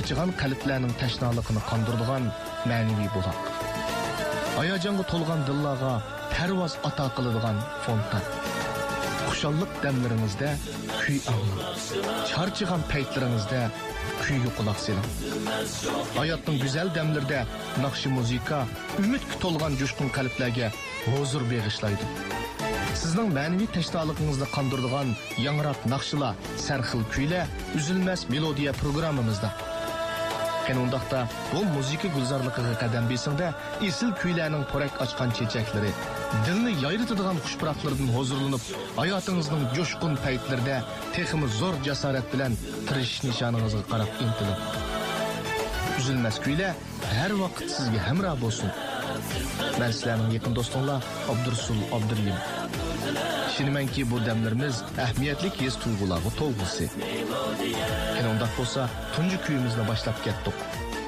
charchagan qalblarning tashnaligini qondiradigan ma'naviy buloq. Hayajonga to'lgan dillarga parvoz ato qiladigan fontan. Xushallik damlaringizda kuy anglang. Charchagan paytlaringizda kuyga quloq soling. Hayotning go'zal damlarida naqshi muzika umidga to'lgan jo'shqin qalblarga huzur bag'ishlaydi. Sizning ma'naviy tashnoligingizni qondiradigan yangrab naqshlar, sarxil kuylar uzilmas melodiya programmamizda. Qanundaqda bu muzika gulzorligiga qadam besingda esil kuylarning porak ochgan chechaklari, dilni yayritadigan xushpuraklardan huzurlanib, hayotingizning jo'shqin paytlarida texmi zo'r jasorat bilan tirish nishoningizga qarab intilib. Uzilmas kuylar har vaqt sizga hamroh bo'lsin. Men sizlarning yaqin do'stinglar Abdursul Abdurlim. Şinimenki bu demlerimiz ehmiyetlik his tuyg'ularga to'lg'isi. Qanundaq bo'lsa, tunji kuyimizle başlap ketdik.